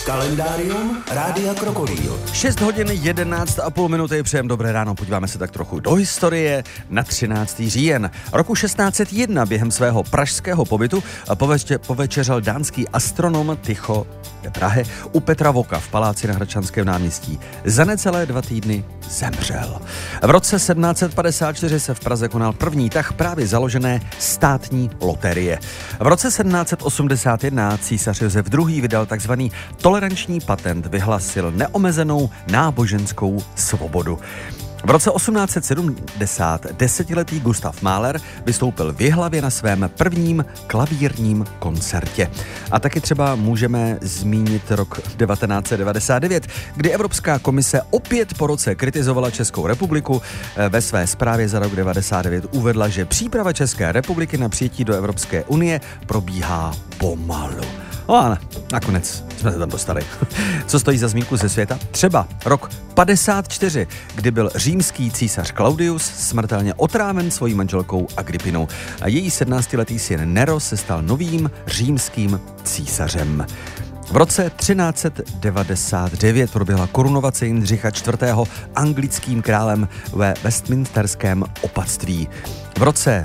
Kalendárium Rádia Krokodýl. 6 hodin 11,5 minuty, přejem dobré ráno, podíváme se tak trochu do historie. Na 13. říjen roku 1601 během svého pražského pobytu povečeřel dánský astronom Tycho Brahe u Petra Voka v paláci na Hradčanském náměstí. Za necelé 2 týdny zemřel. V roce 1754 se v Praze konal první tah právě založené státní loterie. V roce 1781 císař Josef II. Vydal takzvaný toleranční patent, vyhlásil neomezenou náboženskou svobodu. V roce 1870 desetiletý Gustav Mahler vystoupil v Jihlavě na svém prvním klavírním koncertě. A taky třeba můžeme zmínit rok 1999, kdy Evropská komise opět po roce kritizovala Českou republiku. Ve své zprávě za rok 1999 uvedla, že příprava České republiky na přijetí do Evropské unie probíhá pomalu. No a nakonec jsme se tam dostali. Co stojí za zmínku ze světa? Třeba rok 54, kdy byl římský císař Claudius smrtelně otráven svojí manželkou Agripinou a její 17letý syn Nero se stal novým římským císařem. V roce 1399 proběhla korunovace Jindřicha IV. Anglickým králem ve Westminsterském opatství. V roce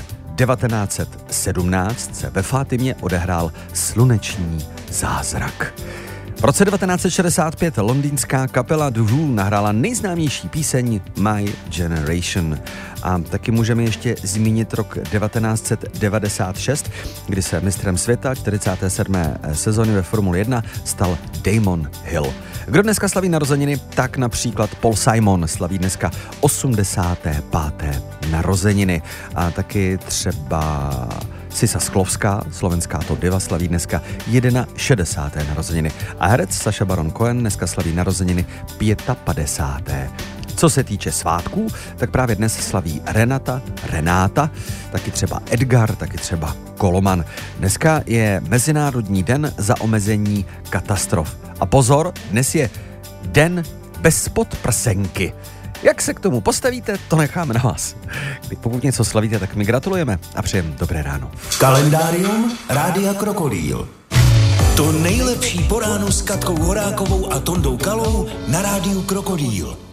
1917 se ve Fátimě odehrál sluneční zázrak. V roce 1965 londýnská kapela The Who nahrála nejznámější píseň My Generation. A taky můžeme ještě zmínit rok 1996, kdy se mistrem světa 47. sezóny ve Formule 1 stal Damon Hill. Kdo dneska slaví narozeniny, tak například Paul Simon slaví dneska 85. narozeniny. A taky třeba Sisa Sklovská, slovenská top diva, slaví dneska 61. narozeniny. A herec Sacha Baron Cohen dneska slaví narozeniny 55. Co se týče svátků, tak právě dnes slaví Renáta, taky třeba Edgar, taky třeba Koloman. Dneska je Mezinárodní den za omezení katastrof. A pozor, dnes je den bez podprsenky. Jak se k tomu postavíte, to necháme na vás. Pokud něco slavíte, tak my gratulujeme a přejeme dobré ráno. Kalendárium Rádia Krokodýl. To nejlepší po ránu s Katkou Horákovou a Tondou Kalou na Rádiu Krokodýl.